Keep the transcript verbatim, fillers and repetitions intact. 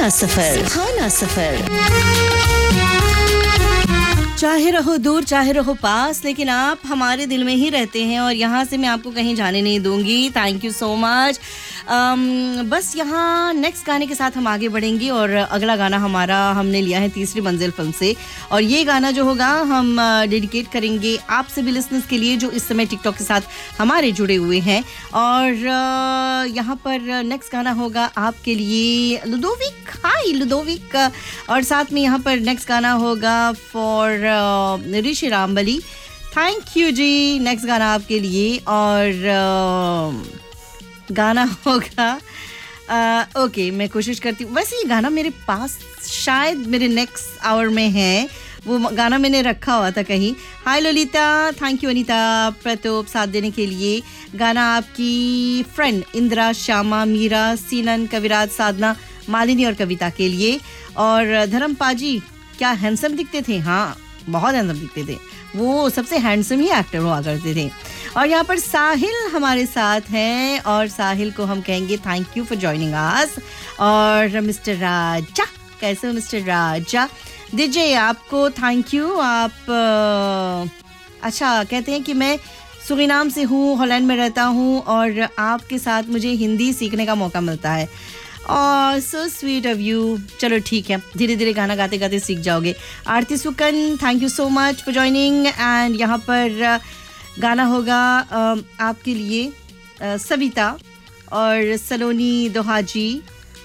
सुहाना सफर, सुहाना सफर। चाहे रहो दूर चाहे रहो पास, लेकिन आप हमारे दिल में ही रहते हैं और यहाँ से मैं आपको कहीं जाने नहीं दूंगी। Thank you so much. बस यहाँ नेक्स्ट गाने के साथ हम आगे बढ़ेंगे और अगला गाना हमारा हमने लिया है तीसरी मंजिल फिल्म से, और ये गाना जो होगा हम डेडिकेट करेंगे आप सभी लिसनर्स के लिए जो इस समय टिकटॉक के साथ हमारे जुड़े हुए हैं। और यहाँ पर नेक्स्ट गाना होगा आपके लिए लुडोविक, हाय लुडोविक, और साथ में यहाँ पर नेक्स्ट गाना होगा for Rishi Rambali, thank you ji. Next गाना आपके लिए और uh, गाना होगा uh, ओके मैं कोशिश करती हूँ, वैसे ये गाना मेरे पास शायद मेरे नेक्स्ट आवर में है, वो गाना मैंने रखा हुआ था कहीं। हाय ललिता, थैंक यू अनीता प्रतोप साथ देने के लिए। गाना आपकी फ्रेंड इंदिरा, श्यामा, मीरा, सीनन, कविराज, साधना, मालिनी और कविता के लिए। और धर्म पाजी क्या हैंडसम दिखते थे, हाँ बहुत हैंडसम दिखते थे, वो सबसे हैंडसम ही एक्टर हुआ करते थे। और यहाँ पर साहिल हमारे साथ हैं और साहिल को हम कहेंगे thank you for joining us. और मिस्टर राजा, कैसे हो मिस्टर राजा? दीजिए आपको थैंक यू। आप अच्छा कहते हैं कि मैं सुरीनाम से हूँ, हॉलैंड में रहता हूँ और आपके साथ मुझे हिंदी सीखने का मौका मिलता है। और सो स्वीट ऑफ यू। चलो ठीक है, धीरे धीरे गाना गाते गाते सीख जाओगे। आरती सुकन, thank you so much for joining. And यहाँ पर गाना होगा आपके लिए सविता और सलोनी दोहाजी